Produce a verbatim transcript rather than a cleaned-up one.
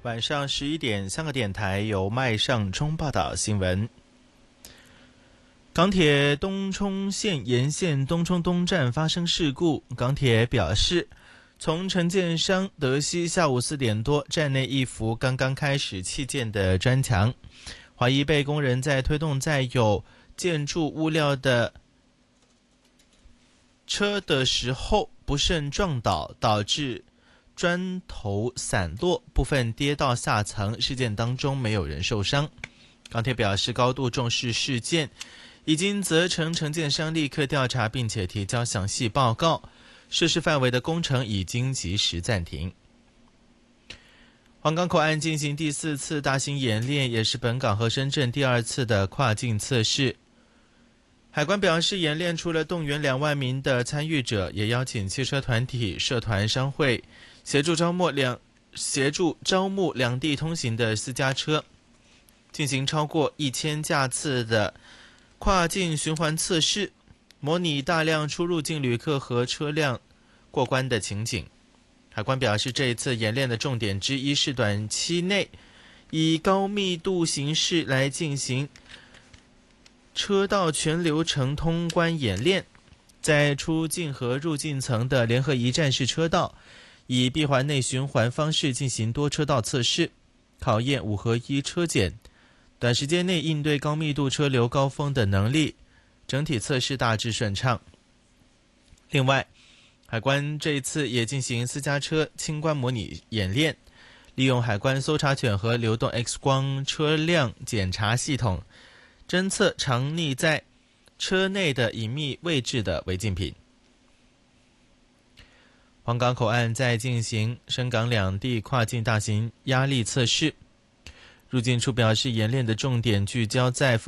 晚上十一点，香港电台由麦尚中报道新闻。港铁东涌线沿线东涌东站发生事故，港铁表示，从承建商德熙下午四点多，站内一幅刚刚开始砌建的砖墙，怀疑被工人在推动载有建筑物料的车的时候不慎撞倒，导致砖头散落，部分跌到下层。事件当中没有人受伤。港铁表示高度重视事件，已经责成承建商立刻调查，并且提交详细报告。涉事范围的工程已经及时暂停。皇岗口岸进行第四次大型演练，也是本港和深圳第二次的跨境测试。海关表示，演练除了动员两万名的参与者，也邀请汽车团体、社团、商会协助招募两协助招募两地通行的私家车，进行超过一千架次的跨境循环测试，模拟大量出入境旅客和车辆过关的情景。海关表示，这一次演练的重点之一是短期内以高密度形式来进行车道全流程通关演练，在出境和入境层的联合一站式车道，以闭环内循环方式进行多车道测试，考验五合一车检短时间内应对高密度车流高峰的能力。整体测试大致顺畅。另外，海关这一次也进行私家车清关模拟演练，利用海关搜查犬和流动 X 光车辆检查系统，侦测藏匿在车内的隐秘位置的违禁品。皇岗口岸在进行深港两地跨境大型压力测试。入境处表示，演练的重点聚焦在